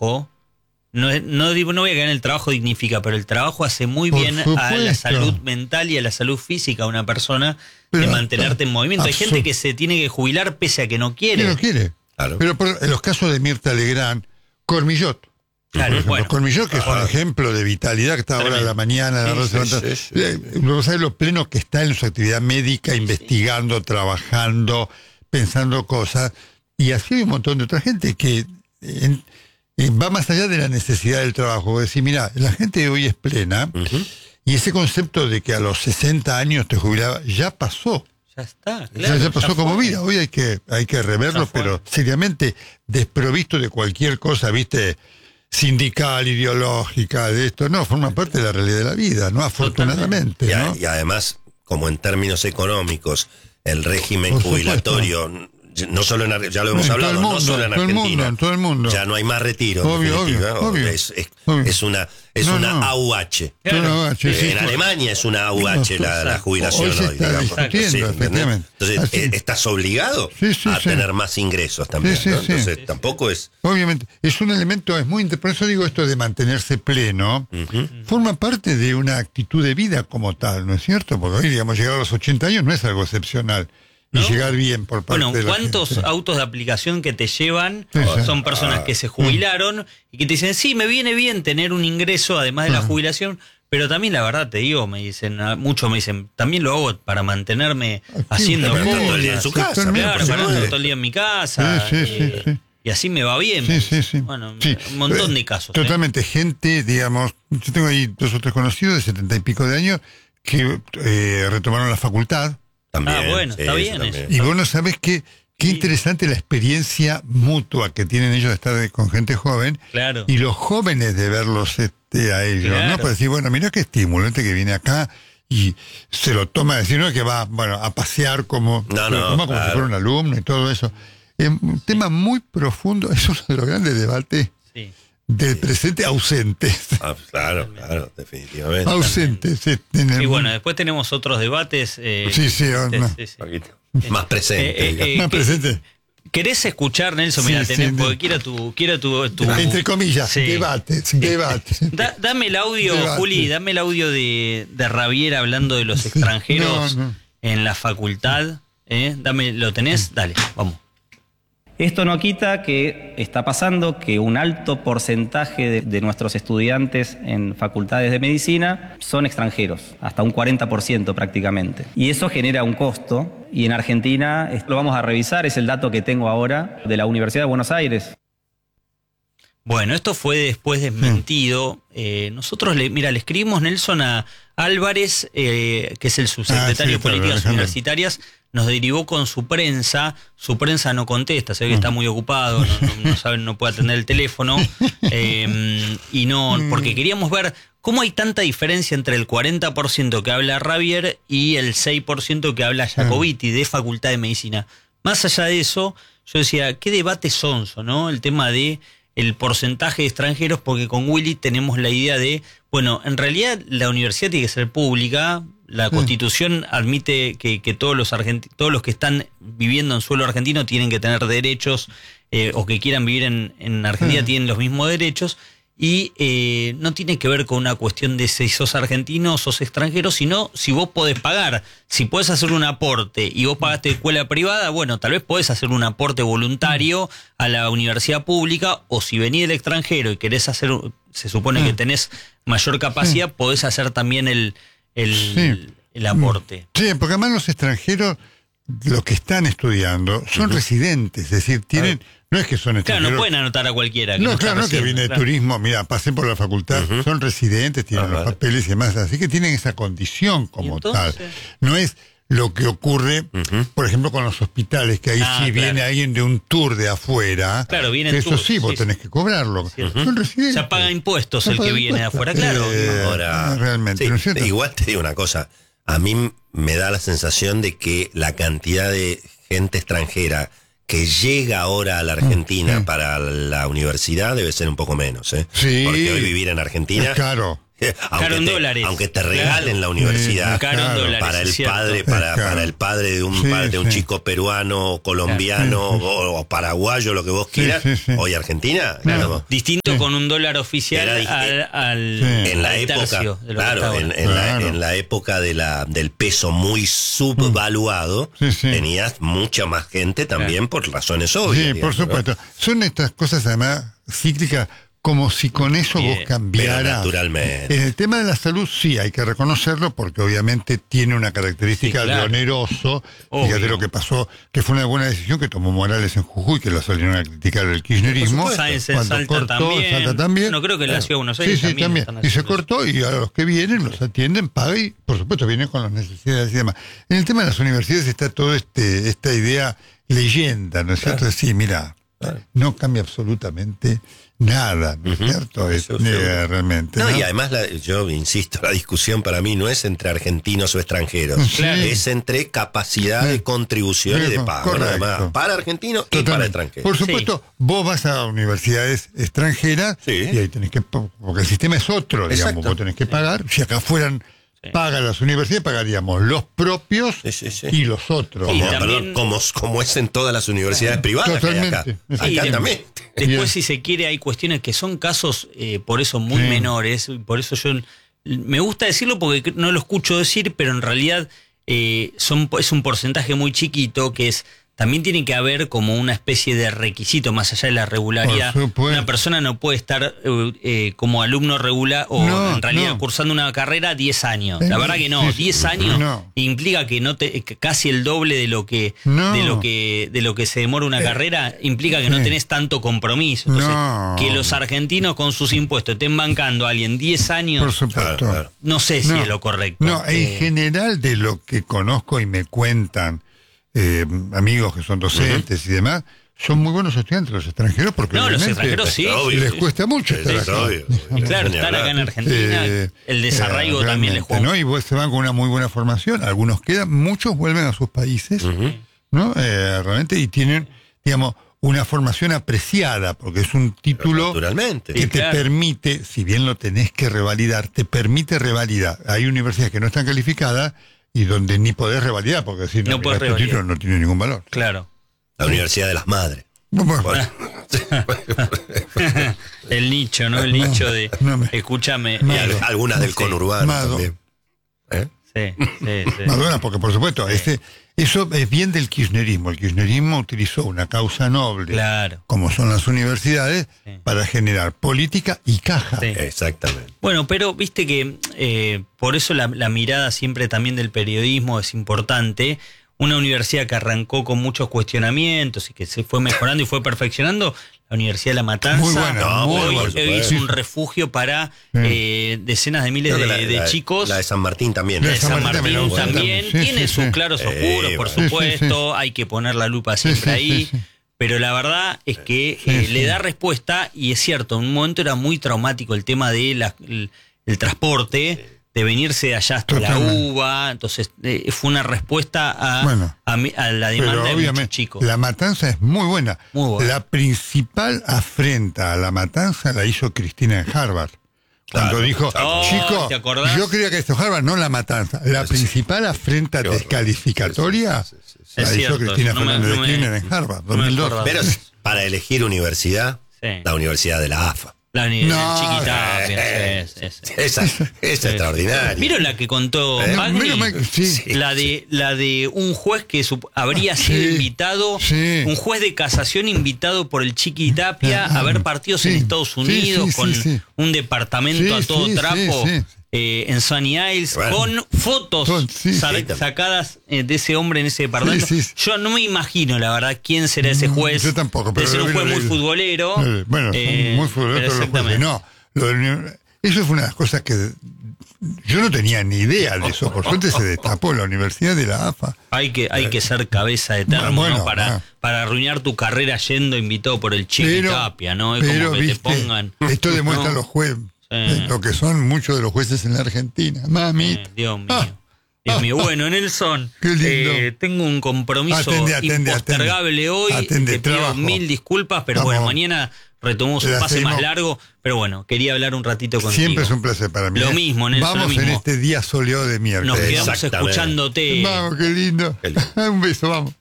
trabajo, no voy a caer en el trabajo dignifica, pero el trabajo hace muy bien a la salud mental y a la salud física de una persona, de mantenerte en movimiento. Hay gente que se tiene que jubilar pese a que no quiere. Que no quiere. Claro. Pero en los casos de Mirta Legrand, Cormillot. Claro, Por ejemplo, Cormillot, que es un ejemplo de vitalidad, que está ahora a la mañana, no sabes lo pleno que está en su actividad médica, investigando, trabajando, pensando cosas. Y así hay un montón de otra gente que va más allá de la necesidad del trabajo. Es decir, mira, la gente de hoy es plena, y ese concepto de que a los 60 años te jubilaba ya pasó. Ya está, claro. Ya pasó como vida. Hoy hay que reverlo, pero seriamente desprovisto de cualquier cosa, ¿viste? Sindical, ideológica, de esto. No, forma parte de la realidad de la vida, ¿no? Afortunadamente, ¿no? Y además, como en términos económicos, el régimen Por jubilatorio, no solo ya lo hemos hablado, mundo, no solo en Argentina, en todo el mundo. Ya no hay más retiro. Obvio. Es una AUH. Claro. En Alemania es una AUH la jubilación hoy. Se hoy, está digamos. discutiendo, efectivamente. Entonces, estás obligado a tener más ingresos también. ¿no? Entonces, tampoco es... Obviamente, es un elemento, por eso digo esto de mantenerse pleno, forma parte de una actitud de vida como tal, ¿no es cierto? Porque hoy, digamos, llegar a los 80 años no es algo excepcional. Y llegar bien por parte de la ¿cuántos gente? autos de aplicación que te llevan son personas que se jubilaron y que te dicen, sí, me viene bien tener un ingreso además de la jubilación, pero también la verdad te digo, muchos me dicen, también lo hago para mantenerme haciendo cosas. todo el día en su casa. Claro, todo el día en mi casa. Y así me va bien. Bueno, un montón de casos. Totalmente. Gente, digamos, yo tengo ahí 2 o 3 conocidos de 70 y pico de años que retomaron la facultad. También, bueno, está bien eso. Y vos no sabés qué interesante la experiencia mutua que tienen ellos de estar con gente joven. Claro. Y los jóvenes de verlos a ellos, claro. ¿no? Para decir, bueno, mira qué estimulante que viene acá y se lo toma, decir, no es que va, a pasear como si fuera un alumno y todo eso. Un tema muy profundo, es uno de los grandes debates del presente, ausentes. Claro, definitivamente. Ausentes. Y bueno, después tenemos otros debates. Más presentes. Más presentes. ¿Querés escuchar, Nelson? Mira, porque quiero tu entre comillas, debate. Dame el audio, Juli, dame el audio de Ravier hablando de los extranjeros en la facultad. ¿Lo tenés? Dale, vamos. Esto no quita que está pasando que un alto porcentaje de nuestros estudiantes en facultades de medicina son extranjeros, hasta un 40% prácticamente. Y eso genera un costo, y en Argentina, lo vamos a revisar, es el dato que tengo ahora de la Universidad de Buenos Aires. Bueno, esto fue después desmentido. Nosotros le escribimos, Nelson, a Álvarez, que es el subsecretario de Políticas Universitarias, nos derivó con su prensa no contesta, se ve que está muy ocupado, no puede atender el teléfono, porque queríamos ver cómo hay tanta diferencia entre el 40% que habla Ravier y el 6% que habla Jacobiti de Facultad de Medicina. Más allá de eso, yo decía, qué debate sonso, ¿no? El tema de el porcentaje de extranjeros, porque con Willy tenemos la idea de, bueno, en realidad la universidad tiene que ser pública, la Constitución admite que todos los que están viviendo en suelo argentino tienen que tener derechos, o que quieran vivir en Argentina tienen los mismos derechos, y no tiene que ver con una cuestión de si sos argentino o sos extranjero, sino si vos podés pagar. Si podés hacer un aporte y vos pagaste escuela privada, bueno, tal vez podés hacer un aporte voluntario a la universidad pública, o si venís del extranjero y querés hacer, se supone que tenés mayor capacidad, podés hacer también el aporte. Sí, porque además los extranjeros, los que están estudiando, son residentes, es decir, tienen... No es que son extranjeros. Claro, no pueden anotar a cualquiera. No, claro, no que viene de turismo. Mira, pasé por la facultad, son residentes, tienen los papeles y demás, así que tienen esa condición como tal. No es lo que ocurre, por ejemplo, con los hospitales, que ahí viene alguien de un tour de afuera. Claro, viene eso sí, vos tenés que cobrarlo. Son residentes. Ya paga impuestos el que viene de afuera, claro. Ahora, realmente, ¿no es cierto? Igual te digo una cosa, a mí me da la sensación de que la cantidad de gente extranjera que llega ahora a la Argentina para la universidad debe ser un poco menos, Sí. Porque hoy vivir en Argentina es caro. Caro en dólares. Aunque te regalen la universidad, caro en dólares, para el es cierto. padre, para el padre de un chico peruano, colombiano o paraguayo, lo que vos quieras, hoy Argentina, distinto con un dólar oficial en la época, claro, en la época del peso muy subvaluado, tenías mucha más gente también por razones obvias. Sí, por supuesto. Son estas cosas además cíclicas, como si con eso vos cambiaras. Pero naturalmente. En el tema de la salud sí hay que reconocerlo, porque obviamente tiene una característica de oneroso. Fíjate lo que pasó, que fue una buena decisión que tomó Morales en Jujuy, que lo salieron a criticar el kirchnerismo. Salta también. No creo que la Ciudad de Buenos Aires también. Y se cortó, y a los que vienen los atienden, pagan, y por supuesto vienen con las necesidades y demás. En el tema de las universidades está toda esta idea leyenda, ¿no es cierto? Sí, mira, no cambia absolutamente nada, ¿no es cierto? Realmente. No, y además, yo insisto, la discusión para mí no es entre argentinos o extranjeros, es entre capacidad de contribución y de pago, nada más, para argentinos y para extranjeros. Por supuesto, vos vas a universidades extranjeras y ahí tenés que, porque el sistema es otro, digamos, vos tenés que pagar. Si acá fueran pagan las universidades, pagaríamos los propios y los otros. Como es en todas las universidades privadas. Totalmente. Acá también. Después, si se quiere, hay cuestiones que son casos, por eso muy menores. Por eso yo me gusta decirlo porque no lo escucho decir, pero en realidad es un porcentaje muy chiquito que también tiene que haber como una especie de requisito más allá de la regularidad. Una persona no puede estar como alumno regular o en realidad cursando una carrera 10 años. La verdad que no, 10 años implica que casi el doble de lo que se demora una carrera implica que no tenés tanto compromiso. Entonces, que los argentinos con sus impuestos estén bancando a alguien 10 años, por supuesto. No sé si es lo correcto. No, en general de lo que conozco y me cuentan amigos que son docentes y demás, son muy buenos estudiantes los extranjeros, porque los extranjeros les cuesta mucho estar acá. Claro, estar acá en Argentina, el desarraigo también les juega. ¿No? Y se van con una muy buena formación, algunos quedan, muchos vuelven a sus países, ¿no? Realmente, y tienen, digamos, una formación apreciada, porque es un título que te permite, si bien lo tenés que revalidar, te permite revalidar. Hay universidades que no están calificadas y donde ni podés revalidar, porque si no este título no tiene ningún valor. Claro. La Universidad de las Madres. El nicho, ¿no? El nicho de... Escúchame. Algunas del conurbano también. Sí. Madonna, porque por supuesto, eso es bien del kirchnerismo. El kirchnerismo utilizó una causa noble, como son las universidades, para generar política y caja. Sí. Exactamente. Bueno, pero viste que por eso la mirada siempre también del periodismo es importante. Una universidad que arrancó con muchos cuestionamientos y que se fue mejorando y fue perfeccionando, la Universidad de La Matanza, muy buena, hoy es un refugio para decenas de miles de chicos. La de San Martín también. La de San Martín también tiene sus claros oscuros, por supuesto, hay que poner la lupa siempre ahí. Pero la verdad es que le da respuesta, y es cierto, en un momento era muy traumático el tema de el transporte, de venirse de allá hasta la UBA. Entonces fue una respuesta a la demanda de muchos chicos. La Matanza es muy buena. La principal afrenta a La Matanza la hizo Cristina en Harvard. Cuando dijo, chico, yo creía que esto Harvard, no La Matanza. La principal afrenta descalificatoria la hizo Cristina Fernández de Kirchner en Harvard, 2002. Pero para elegir universidad, la Universidad de la AFA. La Chiquitapia. Esa es extraordinaria. ¿Vieron la que contó Magni? La de un juez que habría sido invitado, un juez de casación invitado por el Chiquitapia a ver partidos en Estados Unidos con un departamento a todo trapo. En Sunny Isles, con fotos sacadas de ese hombre en ese departamento. Yo no me imagino, la verdad, quién será ese juez. Yo tampoco. Pero de ser un juez muy futbolero. Bueno, muy futbolero, pero los jueces no. Eso fue una de las cosas que yo no tenía ni idea de eso. Por suerte se destapó la Universidad de la AFA. Hay que ser cabeza de termo, ¿no? Para arruinar tu carrera yendo invitado por el Chiquitapia, ¿no? Es como que te pongan. Esto demuestra los jueces. Lo que son muchos de los jueces en la Argentina. Mami. Dios mío. Dios mío, bueno, Nelson, Qué lindo. tengo un compromiso impostergable hoy. Te pido 1000 disculpas, pero bueno, mañana retomamos un pase más largo. Pero bueno, quería hablar un ratito contigo. Siempre es un placer para mí. Lo mismo, Nelson. Vamos lo mismo. En este día soleado de miércoles. Nos quedamos escuchándote. Vamos, qué lindo. Un beso, vamos.